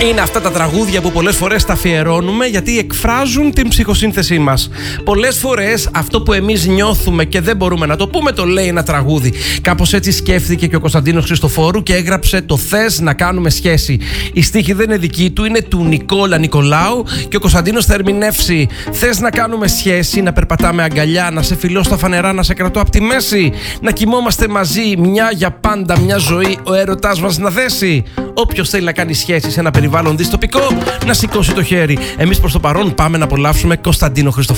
Είναι αυτά τα τραγούδια που πολλές φορές τα αφιερώνουμε γιατί εκφράζουν την ψυχοσύνθεσή μας. Πολλές φορές αυτό που εμείς νιώθουμε και δεν μπορούμε να το πούμε, το λέει ένα τραγούδι. Κάπως έτσι σκέφτηκε και ο Κωνσταντίνος Χριστοφόρου και έγραψε το «Θες να κάνουμε σχέση». Η στίχη δεν είναι δική του, είναι του Νικόλα Νικολάου και ο Κωνσταντίνος θα ερμηνεύσει «Θες να κάνουμε σχέση, να περπατάμε αγκαλιά, να σε φιλώ στα φανερά, να σε κρατώ απ' τη μέση, να κοιμόμαστε μαζί, μια για πάντα, μια ζωή, ο έρωτάς μας να δέσει». Όποιος θέλει να κάνει σχέση σε ένα περιβάλλον δυστοπικό, να σηκώσει το χέρι. Εμείς προς το παρόν πάμε να απολαύσουμε Κωνσταντίνο Χριστοφόρου.